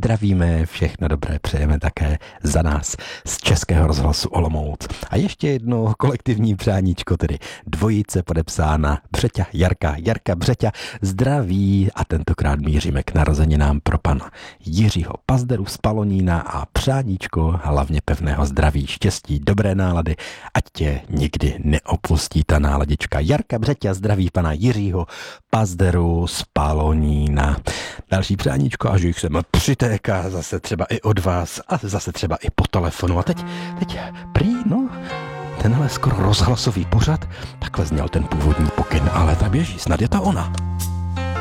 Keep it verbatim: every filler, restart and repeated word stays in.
zdravíme, všechno dobré přejeme také za nás z Českého rozhlasu Olomouc. A ještě jedno kolektivní přáníčko, tedy dvojice podepsána Břeťa Jarka. Jarka Břeťa zdraví a tentokrát míříme k narozeninám pro pana Jiřího Pazderu z Palonína a přáníčko hlavně pevného zdraví, štěstí, dobré nálady, ať tě nikdy neopustí ta náladička. Jarka Břeťa zdraví pana Jiřího Pazderu z Palonína. Další přáníčko, až jich sem přitéká zase třeba i od vás a zase třeba i po telefonu. A teď, teď prý, no, tenhle skoro rozhlasový pořad, takhle zněl ten původní pokyn, ale ta běží, snad je to ona.